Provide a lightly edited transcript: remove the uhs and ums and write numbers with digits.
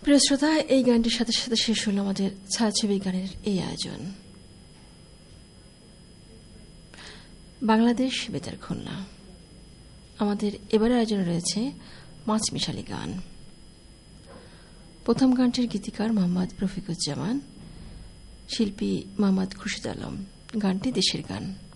প্রিয় শ্রোতা, এই গানটির সাথে সাথে শেষ হল আমাদের ছায়াছবি গানের এই আয়োজন। বাংলাদেশ বেতার খুলনা। আমাদের এবারের আয়োজনে রয়েছে মাছ মিশালি গান। প্রথম গানটির গীতিকার মোহাম্মদ রফিকুজ্জামান, শিল্পী মোহাম্মদ খুরশিদ আলম। গানটি দেশের গান।